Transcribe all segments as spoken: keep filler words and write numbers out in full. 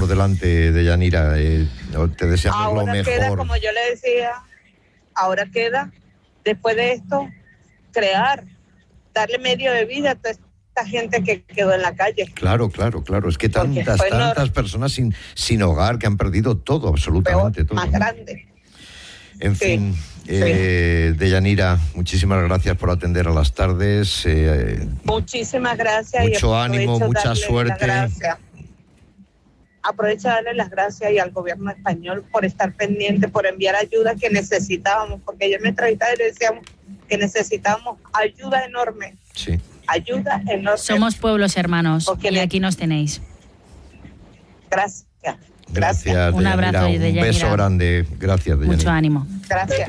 por delante, Deyanira. Eh, te deseamos ahora lo mejor. Queda, como yo le decía, ahora queda, después de esto, crear, darle medio de vida a toda esta gente que quedó en la calle. Claro, claro, claro. Es que tantas, tantas personas sin, sin hogar que han perdido todo, absolutamente peor, todo. Más grande. En sí, fin, eh, sí. Deyanira, muchísimas gracias por atender a las tardes. Eh, muchísimas gracias. Mucho y ánimo, mucha suerte. Aprovecho de darle las gracias y al gobierno español por estar pendiente, por enviar ayuda que necesitábamos, porque yo en mi entrevista le decíamos que necesitábamos ayuda enorme. Sí. Ayuda enorme. Somos pueblos hermanos porque y le... aquí nos tenéis. Gracias. Gracias, Gracias. Un abrazo, un Deyanira. beso grande. Gracias, Deyanira. Mucho ánimo. Gracias.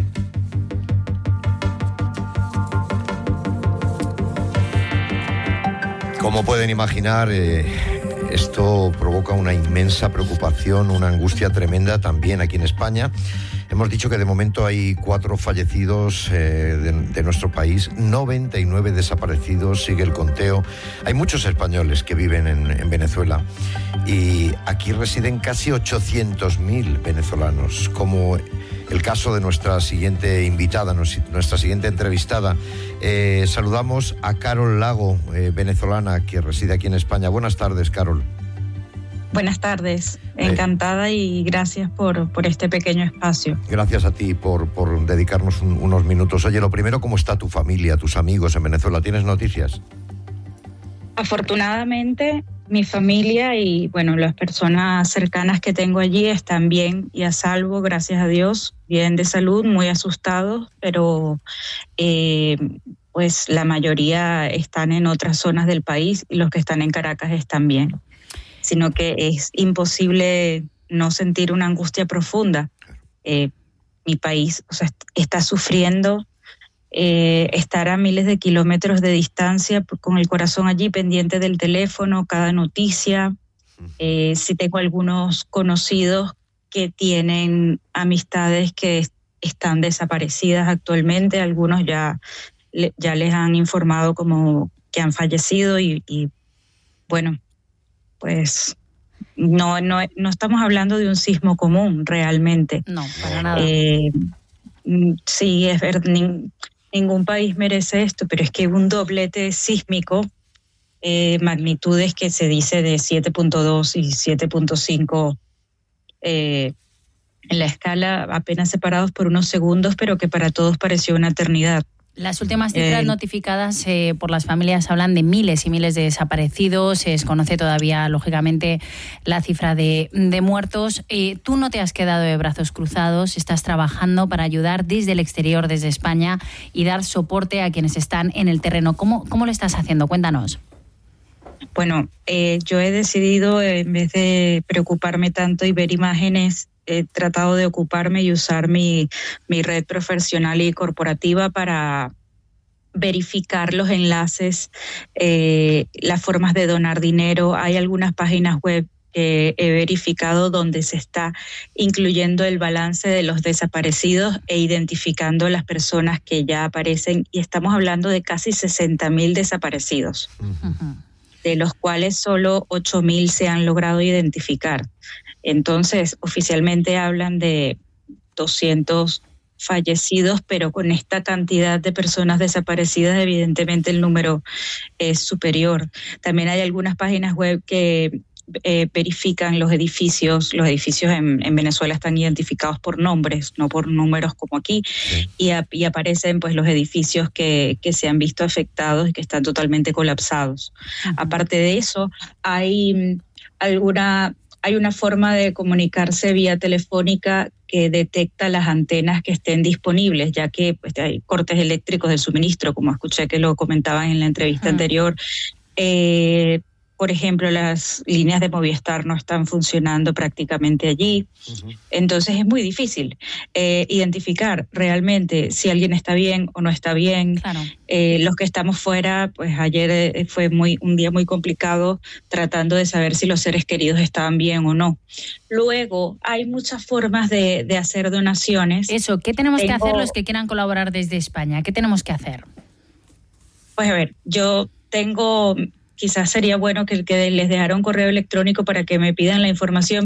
Como pueden imaginar, eh, esto provoca una inmensa preocupación, una angustia tremenda también aquí en España. Hemos dicho que de momento hay cuatro fallecidos eh, de, de nuestro país, noventa y nueve desaparecidos, sigue el conteo. Hay muchos españoles que viven en, en Venezuela y aquí residen casi ochocientos mil venezolanos, como el caso de nuestra siguiente invitada, nuestra siguiente entrevistada. Eh, saludamos a Carol Lago, eh, venezolana, que reside aquí en España. Buenas tardes, Carol. Buenas tardes, encantada y gracias por, por este pequeño espacio. Gracias a ti por, por dedicarnos un, unos minutos. Oye, lo primero, ¿cómo está tu familia, tus amigos en Venezuela? ¿Tienes noticias? Afortunadamente, mi familia y, bueno, las personas cercanas que tengo allí están bien y a salvo, gracias a Dios, bien de salud, muy asustados, pero eh, pues la mayoría están en otras zonas del país y los que están en Caracas están bien. Sino que es imposible no sentir una angustia profunda. Eh, mi país, o sea, está sufriendo, eh, estar a miles de kilómetros de distancia, con el corazón allí pendiente del teléfono, cada noticia. Eh, si tengo algunos conocidos que tienen amistades que están desaparecidas actualmente, algunos ya, ya les han informado como que han fallecido y, y bueno, pues no, no, no estamos hablando de un sismo común realmente. No, para nada. Eh, sí, es verdad, nin, ningún país merece esto, pero es que un doblete sísmico, eh, magnitudes que se dice de siete punto dos y siete punto cinco eh, en la escala, apenas separados por unos segundos, pero que para todos pareció una eternidad. Las últimas cifras eh, notificadas eh, por las familias hablan de miles y miles de desaparecidos. Se desconoce todavía, lógicamente, la cifra de, de muertos. Eh, tú no te has quedado de brazos cruzados, estás trabajando para ayudar desde el exterior, desde España, y dar soporte a quienes están en el terreno. ¿Cómo, cómo lo estás haciendo? Cuéntanos. Bueno, eh, yo he decidido, en vez de preocuparme tanto y ver imágenes, he tratado de ocuparme y usar mi, mi red profesional y corporativa para verificar los enlaces, eh, las formas de donar dinero. Hay algunas páginas web que he verificado donde se está incluyendo el balance de los desaparecidos e identificando las personas que ya aparecen, y estamos hablando de casi sesenta mil desaparecidos, uh-huh. de los cuales solo ocho mil se han logrado identificar. Entonces, oficialmente hablan de doscientos fallecidos, pero con esta cantidad de personas desaparecidas, evidentemente el número es superior. También hay algunas páginas web que eh, verifican los edificios. Los edificios en, en Venezuela están identificados por nombres, no por números como aquí, sí. y, a, y aparecen pues los edificios que, que se han visto afectados y que están totalmente colapsados. Uh-huh. Aparte de eso, hay alguna... Hay una forma de comunicarse vía telefónica que detecta las antenas que estén disponibles, ya que pues, hay cortes eléctricos de suministro, como escuché que lo comentaban en la entrevista uh-huh. anterior. Eh, por ejemplo, las líneas de Movistar no están funcionando prácticamente allí. Uh-huh. Entonces es muy difícil eh, identificar realmente si alguien está bien o no está bien. Claro. Eh, los que estamos fuera, pues ayer eh, fue muy un día muy complicado tratando de saber si los seres queridos estaban bien o no. Luego, hay muchas formas de, de hacer donaciones. Eso, ¿qué tenemos Tengo... que hacer los que quieran colaborar desde España? ¿Qué tenemos que hacer? Pues a ver, yo tengo... Quizás sería bueno que, que les dejara un correo electrónico para que me pidan la información,